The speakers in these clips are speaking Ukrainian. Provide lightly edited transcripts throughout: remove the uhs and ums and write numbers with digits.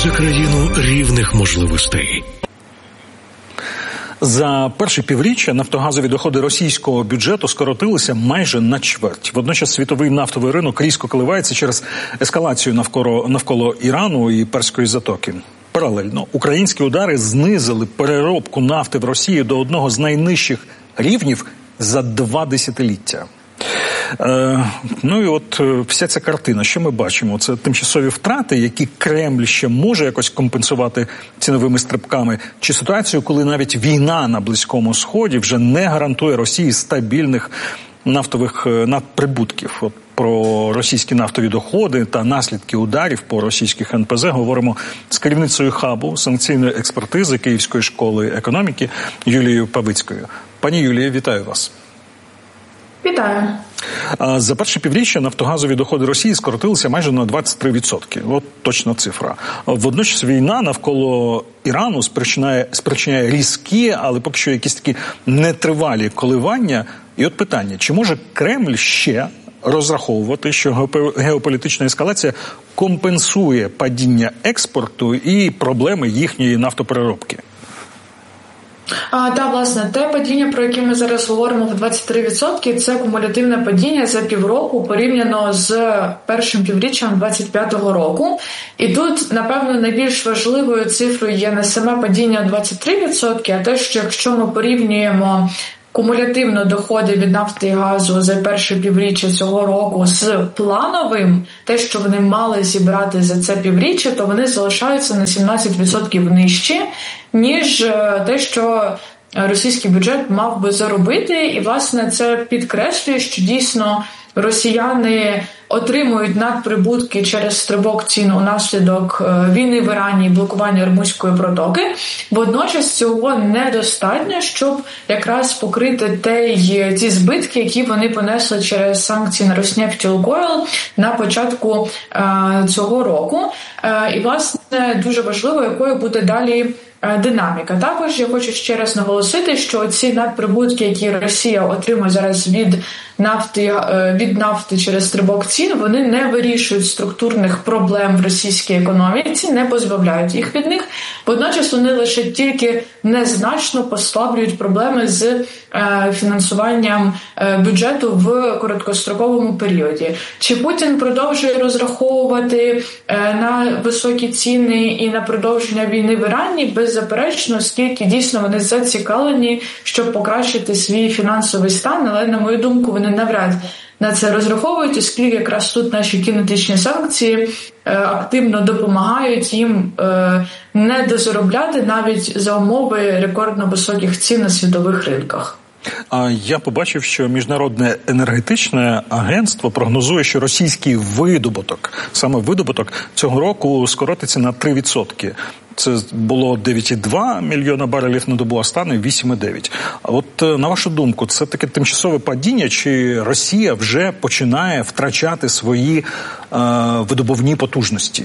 за країну рівних можливостей. За перше півріччя нафтогазові доходи російського бюджету скоротилися майже на чверть. Водночас світовий нафтовий ринок різко коливається через ескалацію навколо Ірану і Перської затоки. Паралельно українські удари знизили переробку нафти в Росії до одного з найнижчих рівнів за 2 десятиліття. Ну і от вся ця картина, що ми бачимо? Це тимчасові втрати, які Кремль ще може якось компенсувати ціновими стрибками, чи ситуацію, коли навіть війна на Близькому Сході вже не гарантує Росії стабільних нафтових надприбутків. От про російські нафтові доходи та наслідки ударів по російських НПЗ говоримо з керівницею хабу санкційної експертизи Київської школи економіки Юлією Павицькою. Пані Юлія, вітаю вас. Вітаю. За перше півріччя нафтогазові доходи Росії скоротилися майже на 23%. От точна цифра. Водночас війна навколо Ірану спричиняє різкі, але поки що якісь такі нетривалі коливання. І от питання, чи може Кремль ще розраховувати, що геополітична ескалація компенсує падіння експорту і проблеми їхньої нафтопереробки? Так, власне, те падіння, про яке ми зараз говоримо в 23%, це кумулятивне падіння за півроку порівняно з першим півріччям 25-го року. І тут, напевно, найбільш важливою цифрою є не саме падіння 23%, а те, що якщо ми порівнюємо кумулятивно доходи від нафти і газу за перше півріччя цього року з плановим, те, що вони мали зібрати за це півріччя, то вони залишаються на 17% нижче, ніж те, що російський бюджет мав би заробити. І, власне, це підкреслює, що дійсно росіяни отримують надприбутки через стрибок цін унаслідок війни в Ірані і блокування Ормузької протоки. Водночас цього недостатньо, щоб якраз покрити ті збитки, які вони понесли через санкції на Роснефть і Лукойл на початку цього року. І, власне, дуже важливо, якою буде далі динаміка. Також я хочу ще раз наголосити, що ці надприбутки, які Росія отримує зараз від нафти через стрибок цін, вони не вирішують структурних проблем в російській економіці, не позбавляють їх від них. Водночас вони лише тільки незначно послаблюють проблеми з фінансуванням бюджету в короткостроковому періоді. Чи Путін продовжує розраховувати на високі ціни і на продовження війни в Ірані? Беззаперечно, оскільки дійсно вони зацікавлені, щоб покращити свій фінансовий стан, але, на мою думку, вони навряд на це розраховують, оскільки якраз тут наші кінетичні санкції активно допомагають їм не дозаробляти навіть за умови рекордно високих цін на світових ринках. Я побачив, що Міжнародне енергетичне агентство прогнозує, що російський видобуток, саме видобуток цього року скоротиться на 3%. Це було 9,2 мільйона барелів на добу, а стане 8,9. А от на вашу думку, це таке тимчасове падіння, чи Росія вже починає втрачати свої видобувні потужності?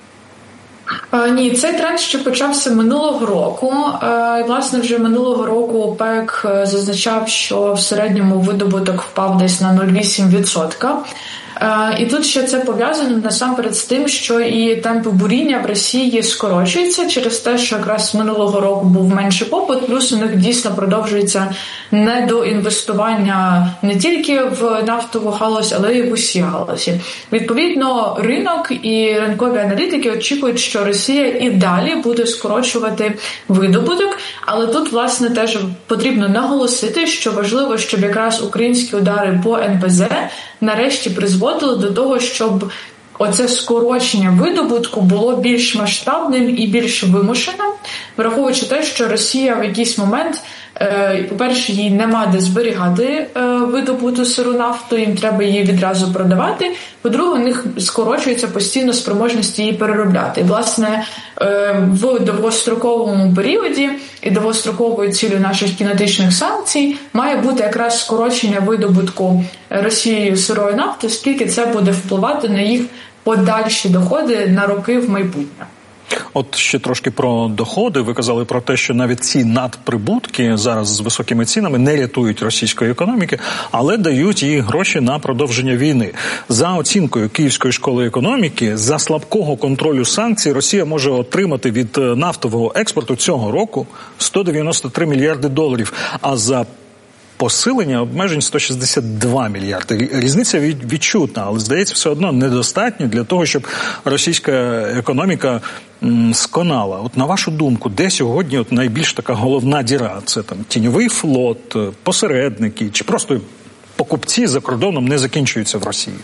Ні, цей тренд ще почався минулого року. І, власне, вже минулого року ОПЕК зазначав, що в середньому видобуток впав десь на 0,8%. І тут ще це пов'язано насамперед з тим, що і темпи буріння в Росії скорочуються через те, що якраз минулого року був менший попит, плюс у них дійсно продовжується недоінвестування не тільки в нафтову галузь, але й в усі галузі. Відповідно, ринок і ринкові аналітики очікують, що Росія і далі буде скорочувати видобуток, але тут, власне, теж потрібно наголосити, що важливо, щоб якраз українські удари по НПЗ нарешті призводили до того, щоб оце скорочення видобутку було більш масштабним і більш вимушеним, враховуючи те, що Росія в якийсь момент, по-перше, їй нема де зберігати видобуту сиру нафту, їм треба її відразу продавати. По-друге, у них скорочується постійно спроможність її переробляти. І, власне, в довгостроковому періоді і довгостроковою цілею наших кінетичних санкцій має бути якраз скорочення видобутку Росією сирої нафти, оскільки це буде впливати на їх подальші доходи на роки в майбутнє. От ще трошки про доходи. Ви казали про те, що навіть ці надприбутки зараз з високими цінами не рятують російської економіки, але дають їй гроші на продовження війни. За оцінкою Київської школи економіки, за слабкого контролю санкцій Росія може отримати від нафтового експорту цього року 193 мільярди доларів, а за посилення обмежень 162 мільярди. Різниця відчутна, але, здається, все одно недостатньо для того, щоб російська економіка сконала. От на вашу думку, де сьогодні от найбільш така головна діра? Це там тіньовий флот, посередники, чи просто покупці за кордоном не закінчуються в Росії?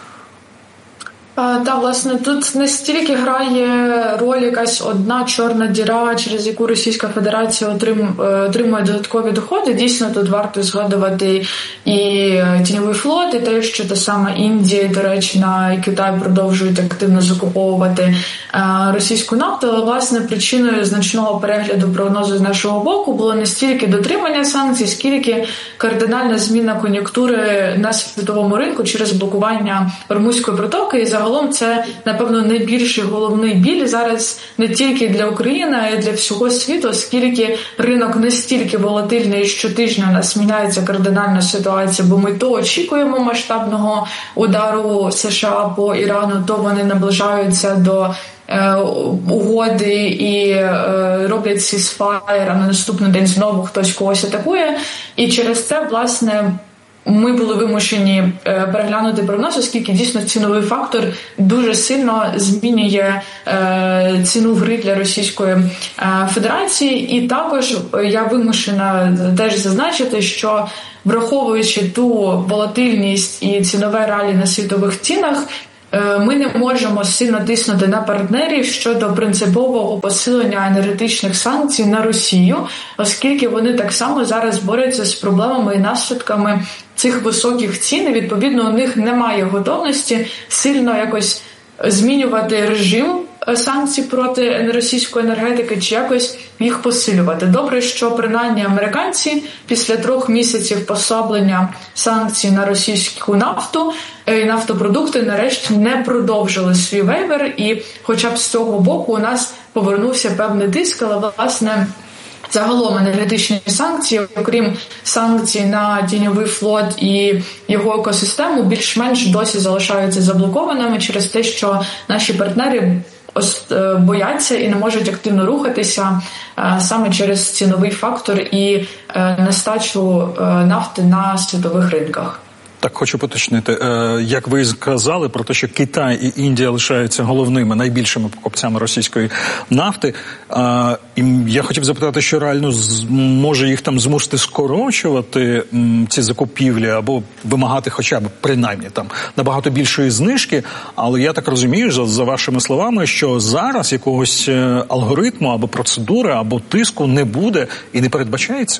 Так, власне, тут не стільки грає роль якась одна чорна діра, через яку Російська Федерація отримує додаткові доходи. Дійсно, тут варто згадувати і тіньовий флот, і те, що та сама Індія, Туреччина і Китай продовжують активно закуповувати російську нафту. Але, власне, причиною значного перегляду прогнозу з нашого боку було не стільки дотримання санкцій, скільки кардинальна зміна кон'юнктури на світовому ринку через блокування Ормузької протоки. І загалом це, напевно, найбільший головний біль зараз не тільки для України, а й для всього світу, оскільки ринок настільки волатильний, і щотижня у нас міняється кардинальна ситуація, бо ми то очікуємо масштабного удару США по Ірану, то вони наближаються до угоди і роблять сізфаєр, а на наступний день знову хтось когось атакує. І через це, власне, ми були вимушені переглянути прогноз, оскільки дійсно ціновий фактор дуже сильно змінює ціну гри для Російської Федерації. І також я вимушена теж зазначити, що враховуючи ту волатильність і цінове ралі на світових цінах, ми не можемо сильно тиснути на партнерів щодо принципового посилення енергетичних санкцій на Росію, оскільки вони так само зараз борються з проблемами і наслідками цих високих цін, і, відповідно, у них немає готовності сильно якось змінювати режим санкцій проти російської енергетики чи якось їх посилювати. Добре, що принаймні американці після 3 місяців послаблення санкцій на російську нафту і нафтопродукти нарешті не продовжили свій вейвер, і хоча б з цього боку у нас повернувся певний тиск, але, власне, загалом енергетичні санкції, окрім санкцій на тіньовий флот і його екосистему, більш-менш досі залишаються заблокованими через те, що наші партнери бояться і не можуть активно рухатися саме через ціновий фактор і нестачу нафти на світових ринках. Так, хочу поточнити, як ви сказали про те, що Китай і Індія лишаються головними, найбільшими покупцями російської нафти. І я хотів запитати, що реально може їх там змусити скорочувати ці закупівлі або вимагати хоча б принаймні там набагато більшої знижки. Але я так розумію, за вашими словами, що зараз якогось алгоритму або процедури, або тиску не буде і не передбачається?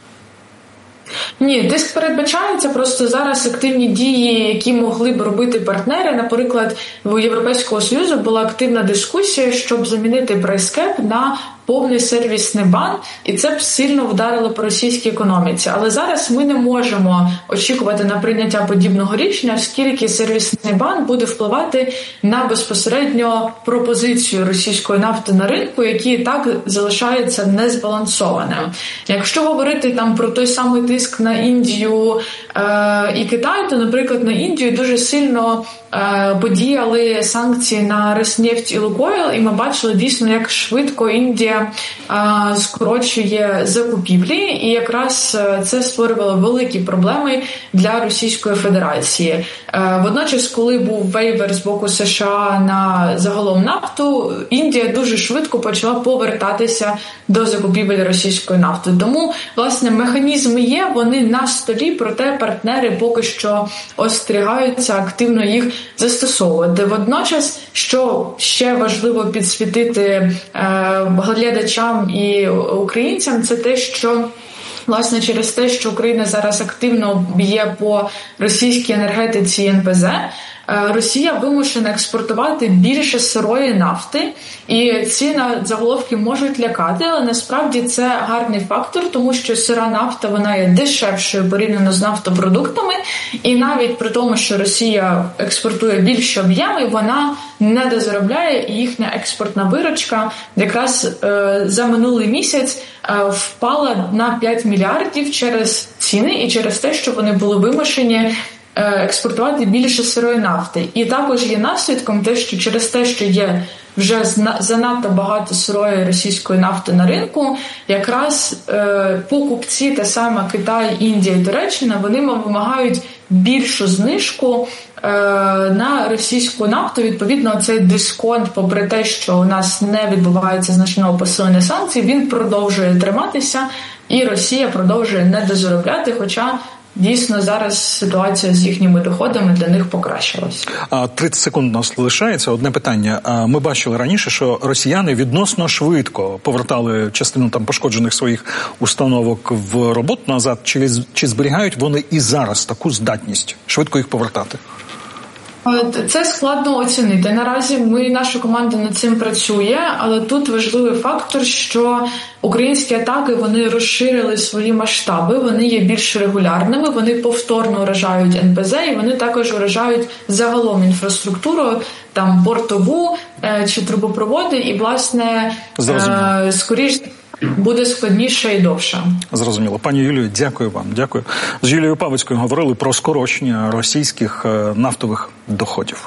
Ні, тиск передбачається, просто зараз активні дії, які могли б робити партнери. Наприклад, в Європейського Союзу була активна дискусія, щоб замінити прайскеп на повний сервісний бан, і це б сильно вдарило по російській економіці. Але зараз ми не можемо очікувати на прийняття подібного рішення, оскільки сервісний бан буде впливати на безпосередньо пропозицію російської нафти на ринку, який і так залишається незбалансованим. Якщо говорити там про той самий тиск на Індію і Китай, то, наприклад, на Індію дуже сильно подіяли санкції на Роснефть і Лукойл, і ми бачили дійсно, як швидко Індія скорочує закупівлі, і якраз це створювало великі проблеми для Російської Федерації. Водночас, коли був вейвер з боку США на загалом нафту, Індія дуже швидко почала повертатися до закупівель російської нафти. Тому, власне, механізми є, вони на столі, проте партнери поки що остерігаються активно їх застосовувати. Водночас, що ще важливо підсвітити глядачам і українцям, це те, що власне через те, що Україна зараз активно б'є по російській енергетиці і НПЗ, Росія вимушена експортувати більше сирої нафти, і ці заголовки можуть лякати, але насправді це гарний фактор, тому що сира нафта, вона є дешевшою порівняно з нафтопродуктами, і навіть при тому, що Росія експортує більші об'єми, вона не дозаробляє, і їхня експортна виручка якраз за минулий місяць впала на 5 мільярдів через ціни і через те, що вони були вимушені експортувати більше сирої нафти. І також є наслідком те, що через те, що є вже занадто багато сирої російської нафти на ринку, якраз покупці, те саме Китай, Індія і Туреччина, вони вимагають більшу знижку на російську нафту. Відповідно, цей дисконт, попри те, що у нас не відбувається значного посилення санкцій, він продовжує триматися, і Росія продовжує недозаробляти, хоча дійсно зараз ситуація з їхніми доходами для них покращилась. 30 секунд у нас лишається. Одне питання. Ми бачили раніше, що росіяни відносно швидко повертали частину пошкоджених своїх установок в роботу назад. Чи зберігають вони і зараз таку здатність швидко їх повертати? Це складно оцінити. Наразі наша команда над цим працює, але тут важливий фактор, що українські атаки, вони розширили свої масштаби, вони є більш регулярними, вони повторно уражають НПЗ, і вони також уражають загалом інфраструктуру, портову чи трубопроводи, і, власне, скоріш буде складніше і довше. Зрозуміло. Пані Юлію, дякую вам. Дякую. З Юлією Павицькою говорили про скорочення російських нафтових доходів.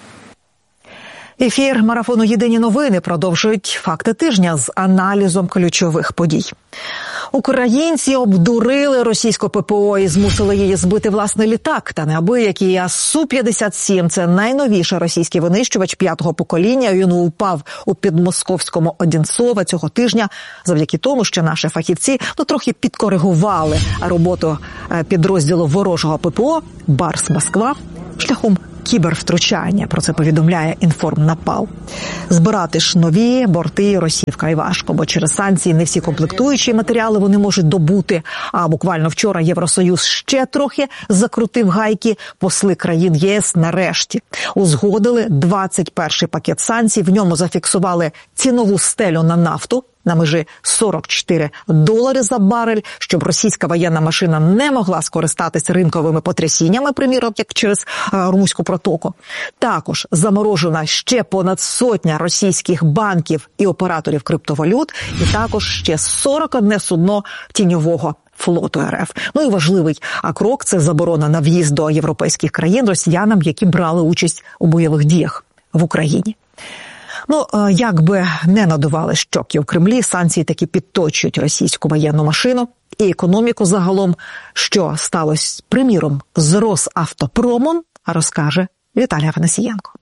Ефір марафону «Єдині новини» продовжують факти тижня з аналізом ключових подій. Українці обдурили російську ППО і змусили її збити власний літак. Та неабиякий, а Су-57 – це найновіший російський винищувач 5-го покоління. Він упав у підмосковському Одинцово цього тижня завдяки тому, що наші фахівці трохи підкоригували роботу підрозділу ворожого ППО «Барс Москва» шляхом кібервтручання. Про це повідомляє Інформнапал. Збирати ж нові борти Росії вкрай важко, бо через санкції не всі комплектуючі матеріали вони можуть добути. А буквально вчора Євросоюз ще трохи закрутив гайки. Посли країн ЄС нарешті узгодили 21-й пакет санкцій. В ньому зафіксували цінову стелю на нафту на межі $44 за барель, щоб російська воєнна машина не могла скористатися ринковими потрясіннями, приміром, як через Румунську протоку. Також заморожена ще понад 100 російських банків і операторів криптовалют, і також ще 41 судно тіньового флоту РФ. І важливий крок – це заборона на в'їзд до європейських країн росіянам, які брали участь у бойових діях в Україні. Як би не надували щоки в Кремлі, санкції таки підточують російську воєнну машину і економіку загалом. Що сталося, приміром, з Росавтопромом, розкаже Віталій Афанасієнко.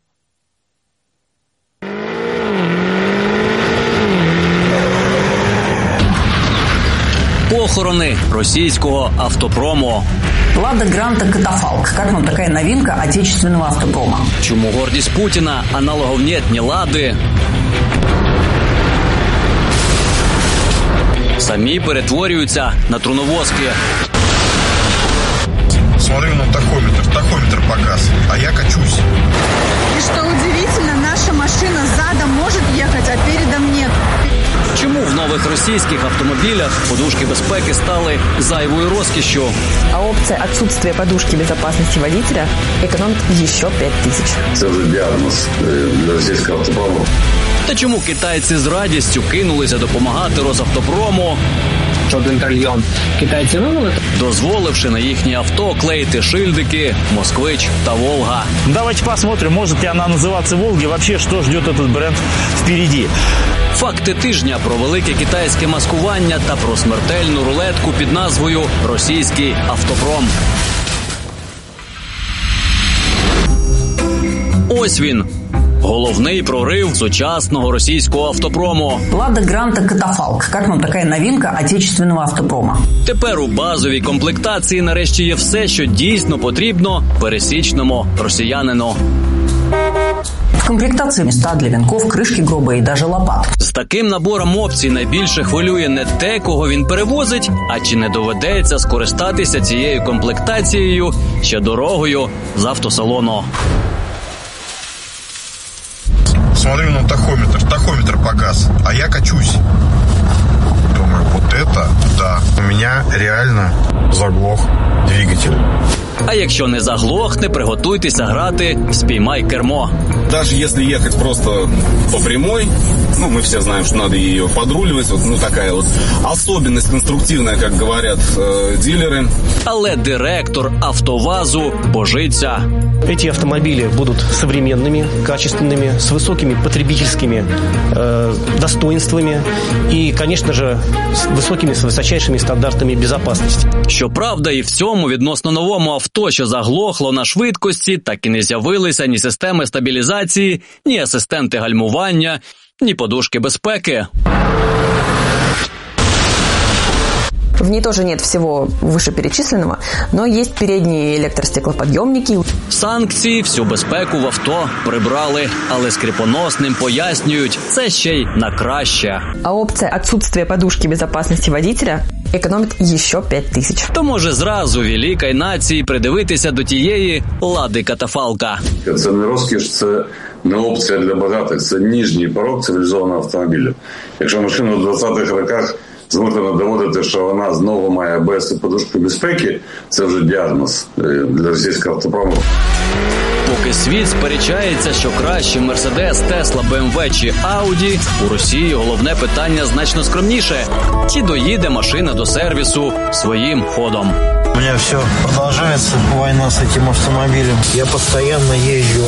Похорони російського автопрому. Лада Гранта «Катафалк». Как вам такая новинка отечественного автопрома? Чому гордість Путіна, аналогов нет ні Лади? Самі перетворюються на труновозки. Смотрю на тахометр. Тахометр показывает, а я качусь. И что удивительно, наша машина задом может ехать, а передом нет. Чому в нових російських автомобілях подушки безпеки стали зайвою розкішшю? А опция отсутствия подушки безопасности водителя экономит еще 5000. Це вже діагноз для російського автопрому. Та чому китайці з радістю кинулися допомагати Росавтопрому, $1 китайці вивели, дозволивши на їхні авто клеїти шильдики «Москвич» та «Волга». Давайте посмотрим, может ли она называться «Волги», вообще, что ждет этот бренд впереди. Факти тижня про велике китайське маскування та про смертельну рулетку під назвою «Російський автопром». Ось він. Головний прорив сучасного російського автопрому. Лада Гранта «Катафалк». Как вам такая новинка отечественного автопрома? Тепер у базовій комплектації нарешті є все, що дійсно потрібно пересічному росіянину. В комплектації места для вінков, кришки гроба і даже лопат. З таким набором опцій найбільше хвилює не те, кого він перевозить, а чи не доведеться скористатися цією комплектацією ще дорогою з автосалону. Смотрю на тахометр. Тахометр погас, а я качусь. Думаю, вот это да. У меня реально заглох двигатель. А якщо не заглохне, приготуйтеся грати в «Спіймай кермо». Даже если ехать просто по прямой, мы все знаем, что надо ее подруливать, такая вот особенность конструктивная, как говорят дилеры. Але директор «АвтоВАЗу» божиться. Эти автомобили будут современными, качественными, с высокими потребительскими достоинствами и, конечно же, с высочайшими стандартами безопасности. Щоправда, і в цьому відносно новому авто, що заглохло на швидкості, так і не з'явилися ні системи стабілізації, ні асистенти гальмування, ні подушки безпеки. В ней тоже нет всего вышеперечисленного, но есть передние электростеклоподъемники. Санкції всю безпеку в авто прибрали, але скріпоносним пояснюють, це ще й на краще. А опция отсутствия подушки безопасности водителя экономит еще 5000. То може зразу великій нації придивитися до тієї «Лади Катафалка». Це не розкіш, це не опція для багатих, це нижній порог цивілізованого автомобіля. Якщо машина в 20-х роках змушена доводити, що вона знову має АБС і подушку безпеки, це вже діагноз для російського автопрому. Поки світ сперечається, що краще Мерседес, Тесла, БМВ чи Ауді, у Росії головне питання значно скромніше. Чи доїде машина до сервісу своїм ходом? У меня все продолжается, война с этим автомобилем. Я постоянно езжу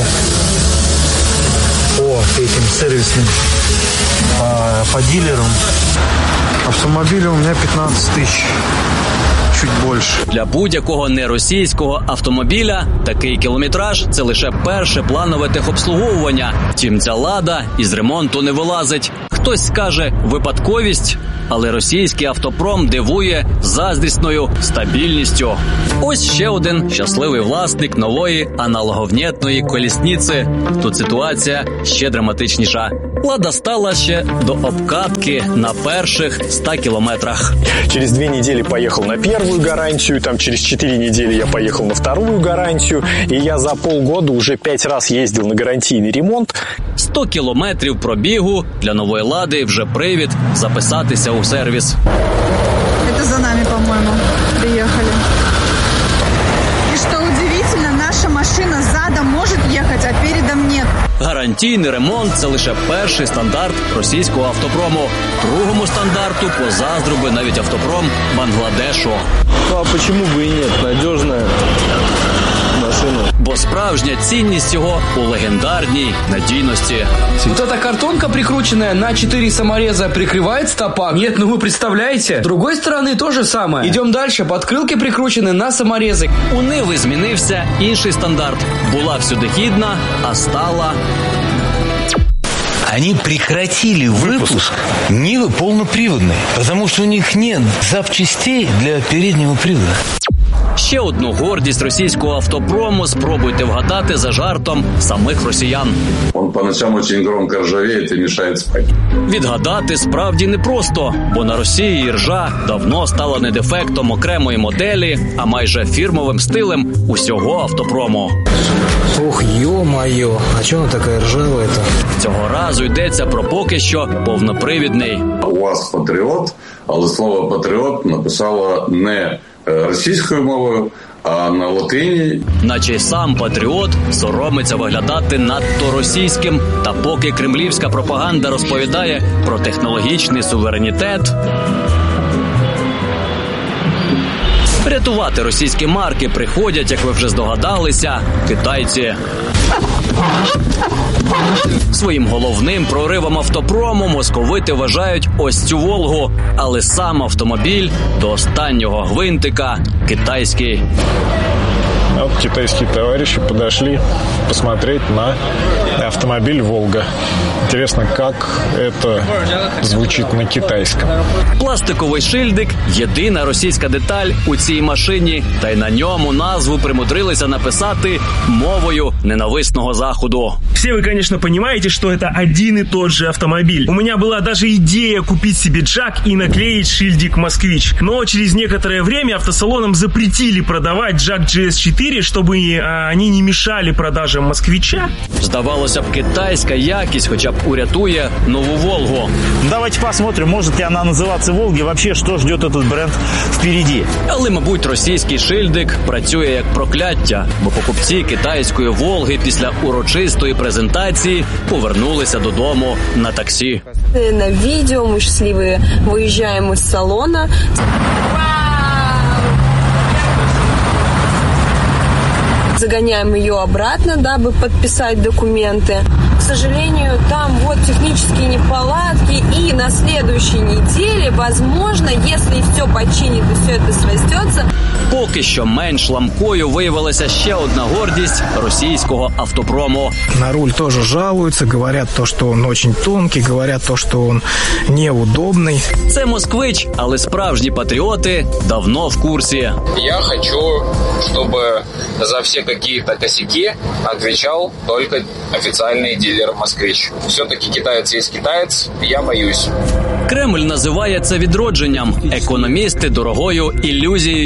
по этим сервисным, по дилерам. Автомобиля у меня 15 тысяч. Чуть більше. Для будь-якого неросійського автомобіля такий кілометраж – це лише перше планове техобслуговування. Втім, ця «Лада» із ремонту не вилазить. Хтось скаже випадковість, але російський автопром дивує заздрісною стабільністю. Ось ще один щасливий власник нової аналоговнєтної колісниці. Тут ситуація ще драматичніша. «Лада» стала ще до обкатки на перших 100 кілометрах. Через 2 недели поехал на первую гарантию, там через 4 недели я поехал на вторую гарантию, и я за полгода уже 5 раз ездил на гарантийный ремонт. 100 кілометрів пробігу для нової «Лади» вже привід записатися у сервіс. Это за нами, по-моему, приехали. И что удивительно, наша машина задом может ехать, а передом нет. Гарантійний ремонт – це лише перший стандарт російського автопрому. Другому стандарту позаздрив би навіть автопром Бангладешу. А почему бы и нет? Надежная машина. Бо справжня цінність його у легендарній надійності. Вот эта картонка, прикрученная на 4 самореза, прикрывает стопак? Нет, вы представляете? С другой стороны то же самое. Идем дальше. Подкрылки прикручены на саморезы. У Ниви змінився інший стандарт. Була всюдихідна, а стала... Они прекратили выпуск Нивы полноприводной, потому что у них нет запчастей для переднего привода. Ще одну гордість російського автопрому спробуйте вгадати за жартом самих росіян. Он по ночам очень громко ржавеет и мешает спать. Відгадати справді непросто, бо на Росії іржа давно стала не дефектом окремої моделі, а майже фірмовим стилем усього автопрому. Ох, ё-моё, а чого вона така ржава-то? Цього разу йдеться про поки що повнопривідний. УАЗ «Патріот», але слово «патріот» написала не російською мовою, а на латині. Наче й сам «Патріот» соромиться виглядати надто російським, та поки кремлівська пропаганда розповідає про технологічний суверенітет, рятувати російські марки приходять, як ви вже здогадалися, китайці. Своїм головним проривом автопрому московити вважають ось цю «Волгу», але сам автомобіль до останнього гвинтика китайський. Вот китайские товарищи подошли посмотреть на автомобиль «Волга». Интересно, как это звучит на китайском. Пластиковий шильдик – єдина російська деталь у цій машині, та й на ньому назву примудрилися написати мовою ненависного Заходу. Все вы, конечно, понимаете, что это один и тот же автомобиль. У меня была даже идея купить себе джак и наклеить шильдик «Москвич». Но через некоторое время автосалонам запретили продавать джак GS4, чтобы они не мешали продажам «Москвича». Здавалося б, китайська якість хоча б урятує нову «Волгу». Давайте посмотрим, может ли она называться «Волги». Вообще, что ждет этот бренд впереди. Але, мабуть, російський шильдик працює як прокляття, бо покупці китайської «Волги» після урочистої презентації повернулися додому на таксі. На видео мы счастливые выезжаем из салона. Загоняем ее обратно, дабы подписать документы. К сожалению, там вот технические неполадки, и на следующей неделе, возможно, если все починит и все это срастется. Поки що менш ламкою виявилася ще одна гордість російського автопрому. На руль тоже жалуются, говорят то, что он очень тонкий, говорят то, что он неудобный. Це «Москвич», але справжні патріоти давно в курсі. Я хочу, чтобы за все какие-то косяки отвечал только официальный дилер «Москвич». Все-таки китаец есть китаец, я боюсь. Кремль називає це відродженням, економісти – дорогою ілюзією